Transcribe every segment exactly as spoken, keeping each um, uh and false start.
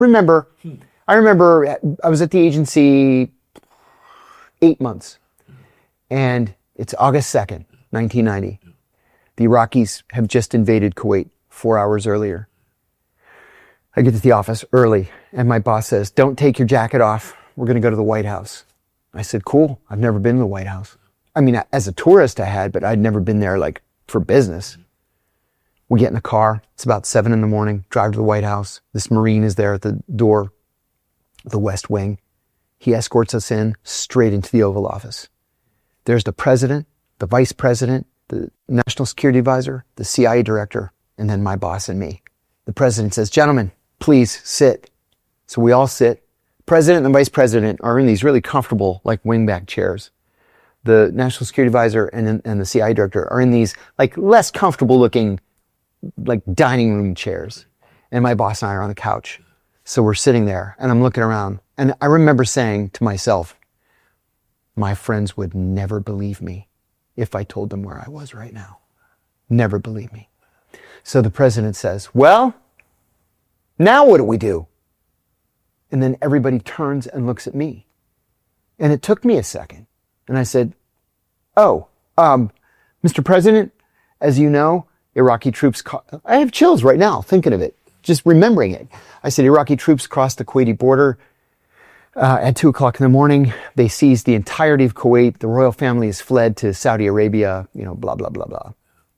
remember, I remember I was at the agency eight months, and it's August second, nineteen ninety. The Iraqis have just invaded Kuwait four hours earlier. I get to the office early, and my boss says, don't take your jacket off. We're going to go to the White House. I said, cool. I've never been to the White House. I mean, as a tourist I had, but I'd never been there like for business. We get in the car. It's about seven in the morning, drive to the White House. This Marine is there at the door, the West Wing. He escorts us in straight into the Oval Office. There's the president, the vice president, the national security advisor, the C I A director, and then my boss and me. The president says, gentlemen, please sit. So we all sit. President and vice president are in these really comfortable, like wingback chairs. The national security advisor and, and the C I A director are in these like less comfortable looking, like dining room chairs. And my boss and I are on the couch. So we're sitting there and I'm looking around. And I remember saying to myself, my friends would never believe me if I told them where I was right now. Never believe me. So the president says, well, now what do we do? And then everybody turns and looks at me. And it took me a second. And I said, oh, um, Mister President, as you know, Iraqi troops, co- I have chills right now thinking of it, just remembering it. I said, Iraqi troops crossed the Kuwaiti border uh, at two o'clock in the morning. They seized the entirety of Kuwait. The royal family has fled to Saudi Arabia, you know, blah, blah, blah, blah.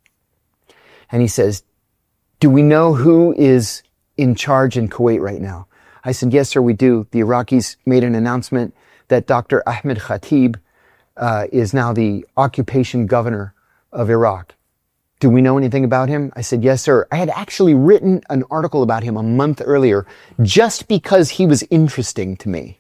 And he says, do we know who is in charge in Kuwait right now? I said, yes, sir, we do. The Iraqis made an announcement that Doctor Ahmed Khatib uh, is now the occupation governor of Iraq. Do we know anything about him? I said, yes, sir. I had actually written an article about him a month earlier just because he was interesting to me.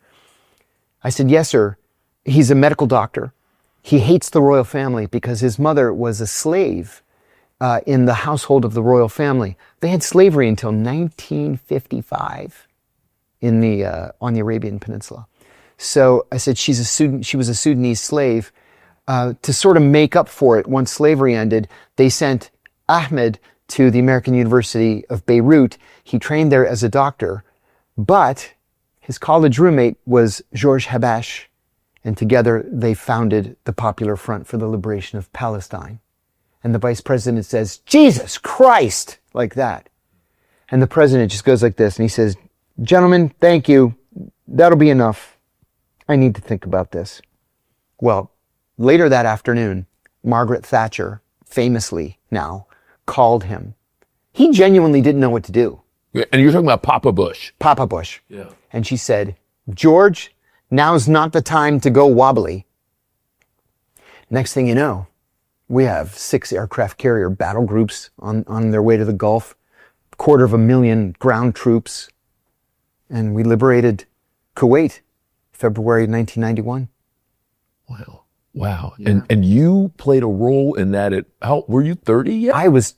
I said, yes, sir. He's a medical doctor. He hates the royal family because his mother was a slave uh, in the household of the royal family. They had slavery until nineteen fifty-five in the uh, on the Arabian Peninsula. So I said, she's a Sudan- she was a Sudanese slave. Uh, to sort of make up for it, once slavery ended, they sent Ahmed to the American University of Beirut. He trained there as a doctor, but his college roommate was Georges Habash, and together they founded the Popular Front for the Liberation of Palestine. And the vice president says, Jesus Christ, like that. And the president just goes like this, and he says, gentlemen, thank you. That'll be enough. I need to think about this. Well, later that afternoon, Margaret Thatcher, famously now, called him. He genuinely didn't know what to do. And you're talking about Papa Bush. Papa Bush. Yeah. And she said, George, now's not the time to go wobbly. Next thing you know, we have six aircraft carrier battle groups on, on their way to the Gulf, quarter of a million ground troops, and we liberated Kuwait, February nineteen ninety-one. Wow. Wow. Yeah. And and you played a role in that at, how, were you thirty yet? I was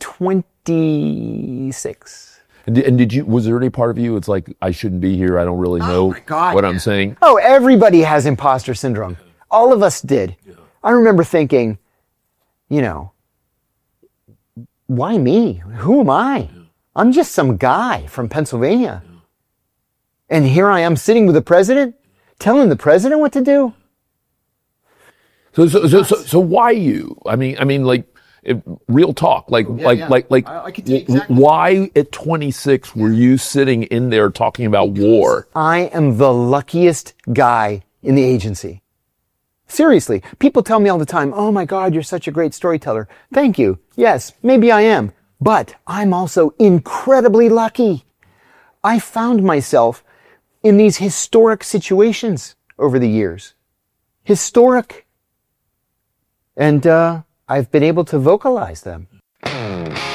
twenty-six. And did, and did you, was there any part of you, it's like, I shouldn't be here, I don't really know oh my God, what yeah. I'm saying? Oh, everybody has imposter syndrome. All of us did. Yeah. I remember thinking, you know, why me? Who am I? Yeah. I'm just some guy from Pennsylvania. Yeah. And here I am sitting with the president, telling the president what to do. So, so, so, so, so why you? I mean, I mean, like, if, real talk, like, yeah, like, yeah. like, like, I, I could take exactly. Why at twenty-six were you sitting in there talking about war? I am the luckiest guy in the agency. Seriously, people tell me all the time, oh my God, you're such a great storyteller. Thank you. Yes, maybe I am, but I'm also incredibly lucky. I found myself in these historic situations over the years. Historic. And uh, I've been able to vocalize them.